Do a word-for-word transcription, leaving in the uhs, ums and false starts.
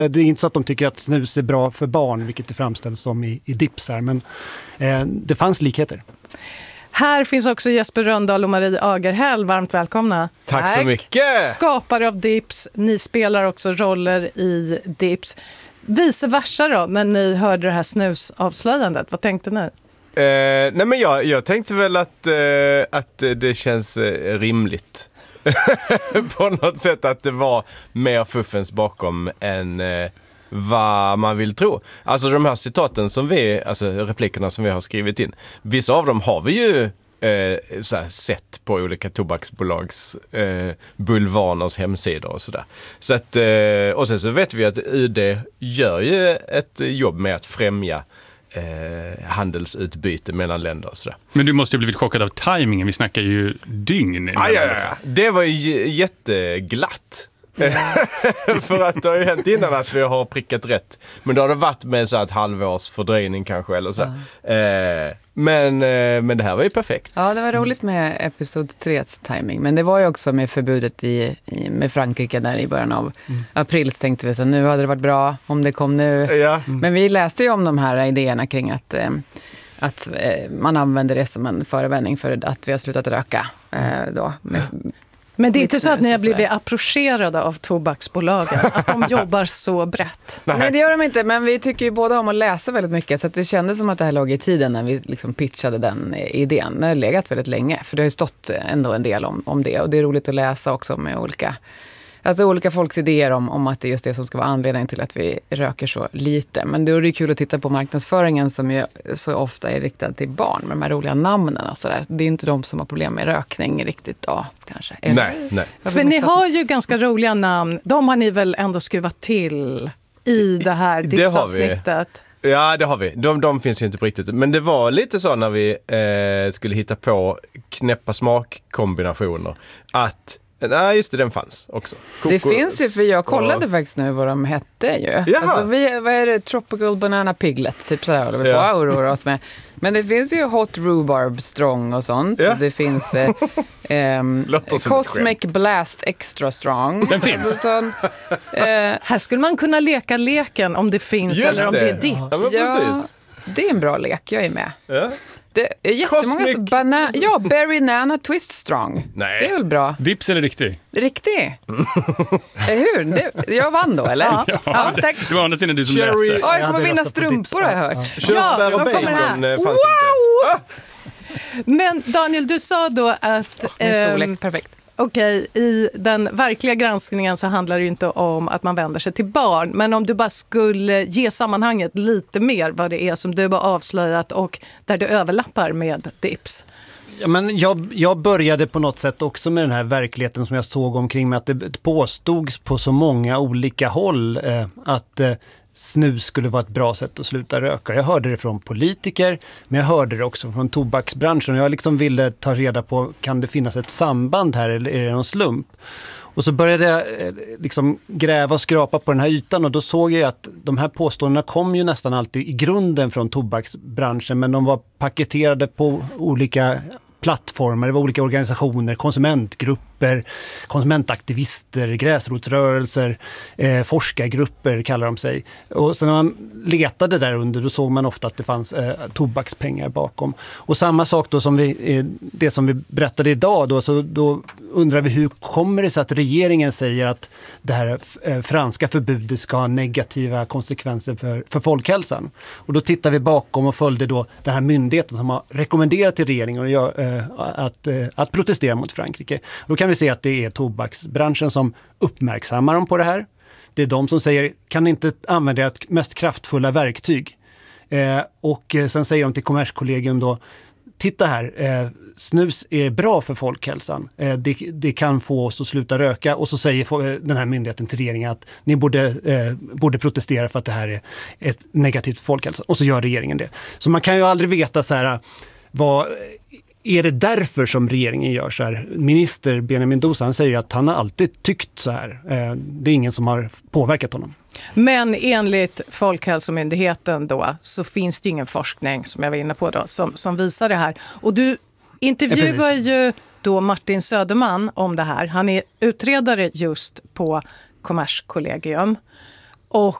Det är inte så att de tycker att snus är bra för barn, vilket det framställs som i, i Dips här, men eh, det fanns likheter. Här finns också Jesper Röndahl och Marie Agerhäll. Varmt välkomna. Tack så mycket. Skapare av Dips. Ni spelar också roller i Dips. Vice versa då, när ni hörde det här snusavslöjandet. Vad tänkte ni? Eh, nej men jag, jag tänkte väl att, eh, att det känns eh, rimligt. På något sätt att det var mer fuffens bakom än eh, vad man vill tro. Alltså de här citaten som vi, alltså replikerna som vi har skrivit in, vissa av dem har vi ju eh, så här, sett på olika tobaksbolags eh, bulvaners hemsidor och sådär. Så att, eh, och sen så vet vi att U D gör ju ett jobb med att främja Eh, handelsutbyte mellan länder och sådär. Men du måste ju blivit chockad av tajmingen. Vi snackar ju dygn. Ah, ja, ja. Det var ju jätteglatt. För att det har ju hänt innan att vi har prickat rätt. Men då har det varit med så ett halvårs fördröjning kanske eller så. Ja. Eh, men, eh, men det här var ju perfekt. Ja, det var roligt med episod tre:s timing. Men det var ju också med förbudet i, i, med Frankrike där i början av mm. april. Så tänkte vi så nu hade det varit bra om det kom nu. Ja. Mm. Men vi läste ju om de här idéerna kring att, eh, att eh, man använder det som en förevändning för att vi har slutat röka. Eh, då, med, ja. Men det är inte så att ni har blivit approcherade av tobaksbolagen, att de jobbar så brett? Nej. Nej, det gör de inte, men vi tycker ju båda om att läsa väldigt mycket, så att det kändes som att det här låg i tiden när vi liksom pitchade den idén. Det har legat väldigt länge, för det har ju stått ändå en del om, om det, och det är roligt att läsa också med olika, alltså olika folks idéer om, om att det är just det som ska vara anledningen till att vi röker så lite. Men då är det kul att titta på marknadsföringen som ju så ofta är riktad till barn med de här roliga namnen och sådär. Det är inte de som har problem med rökning riktigt då, kanske. Nej, nej. För ni har ju ganska roliga namn. De har ni väl ändå skruvat till i det här Dips-avsnittet? Ja, det har vi. De, de finns ju inte på riktigt. Men det var lite så när vi eh, skulle hitta på knäppa smakkombinationer att nej, just det, den fanns också. Koko, det finns ju, för jag kollade och... faktiskt nu vad de hette ju. Ja. Alltså, vi, vad är det? Tropical Banana Piglet, typ så här. Vi får oroa oss med. Men det finns ju Hot Rhubarb Strong och sånt. Ja. Det finns eh, eh, Cosmic Blast Extra Strong. Den finns. Alltså, sån, eh, här skulle man kunna leka leken om det finns just eller om det, det är Dips. Ja, men precis. Ja, det är en bra lek, jag är med. Ja. Det är jättemånga Cosmic... som bana- ja, Berry Nana Twist Strong. Nej. Det är väl bra. Dips eller riktig? Riktig. Hur? Det, jag vann då, eller? Ja, ja det, tack. det var andra du som Cherry. läste. Ja, jag kommer ja, vinna strumpor, har jag hört. Körsbär och bacon fanns wow! inte. Ah! Men Daniel, du sa då att... Oh, min storlek, ehm, perfekt. Okej, i den verkliga granskningen så handlar det ju inte om att man vänder sig till barn. Men om du bara skulle ge sammanhanget lite mer vad det är som du har avslöjat och där det överlappar med Dips. Ja, men jag, jag började på något sätt också med den här verkligheten som jag såg omkring mig, att det påstods på så många olika håll eh, att eh, snus skulle vara ett bra sätt att sluta röka. Jag hörde det från politiker, men jag hörde det också från tobaksbranschen. Jag liksom ville ta reda på, kan det finnas ett samband här eller är det någon slump? Och så började jag eh, liksom gräva och skrapa på den här ytan, och då såg jag att de här påståendena kom ju nästan alltid i grunden från tobaksbranschen, men de var paketerade på olika plattformar, det var olika organisationer, konsumentgrupper, konsumentaktivister, gräsrotsrörelser, eh, forskargrupper kallar de sig. Och så när man letade där under, då såg man ofta att det fanns eh, tobakspengar bakom. Och samma sak då som vi, eh, det som vi berättade idag, då, så då undrar vi hur kommer det sig att regeringen säger att det här eh, franska förbudet ska ha negativa konsekvenser för, för folkhälsan. Och då tittar vi bakom och följde då den här myndigheten som har rekommenderat till regeringen att göra, eh, Att, att protestera mot Frankrike. Då kan vi se att det är tobaksbranschen som uppmärksammar dem på det här. Det är de som säger, kan inte använda ert mest kraftfulla verktyg. Eh, och sen säger de till Kommerskollegium då, titta här, eh, snus är bra för folkhälsan. Eh, det, det kan få oss att sluta röka. Och så säger den här myndigheten till regeringen att ni borde, eh, borde protestera för att det här är ett negativt för folkhälsan. Och så gör regeringen det. Så man kan ju aldrig veta så här, vad... Är det därför som regeringen gör så här? Minister Benjamin Dosa, han säger att han har alltid tyckt så här. Det är ingen som har påverkat honom. Men enligt Folkhälsomyndigheten då så finns det ingen forskning, som jag var inne på då, som, som visar det här. Och du intervjuar ja, ju då Martin Söderman om det här. Han är utredare just på Kommerskollegium. Och